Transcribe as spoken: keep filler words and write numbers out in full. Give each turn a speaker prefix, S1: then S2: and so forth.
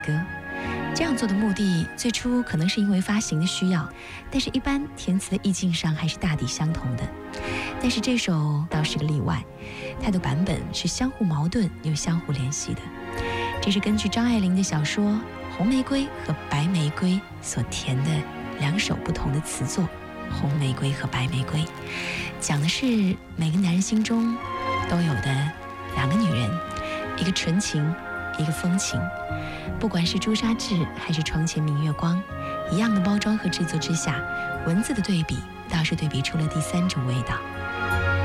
S1: 歌。这样做的目的最初可能是因为发行的需要，但是一般填词的意境上还是大抵相同的。但是这首倒是个例外，它的版本是相互矛盾又相互联系的。这是根据张爱玲的小说《红玫瑰》和《白玫瑰》所填的两首不同的词作，《红玫瑰》和《白玫瑰》，讲的是每个男人心中都有的两个女人，一个纯情，一个风情。不管是朱砂痣还是床前明月光，一样的包装和制作之下，文字的对比倒是对比出了第三种味道。